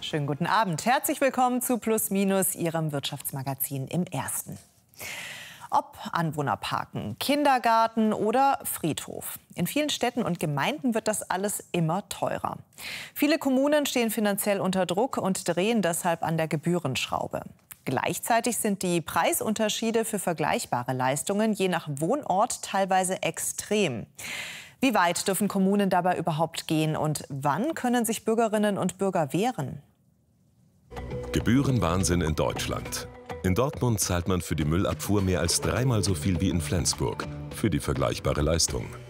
Schönen guten Abend. Herzlich willkommen zu Plus Minus, Ihrem Wirtschaftsmagazin im Ersten. Ob Anwohnerparken, Kindergarten oder Friedhof. In vielen Städten und Gemeinden wird das alles immer teurer. Viele Kommunen stehen finanziell unter Druck und drehen deshalb an der Gebührenschraube. Gleichzeitig sind die Preisunterschiede für vergleichbare Leistungen je nach Wohnort teilweise extrem. Wie weit dürfen Kommunen dabei überhaupt gehen und wann können sich Bürgerinnen und Bürger wehren? Gebührenwahnsinn in Deutschland. In Dortmund zahlt man für die Müllabfuhr mehr als dreimal so viel wie in Flensburg für die vergleichbare Leistung.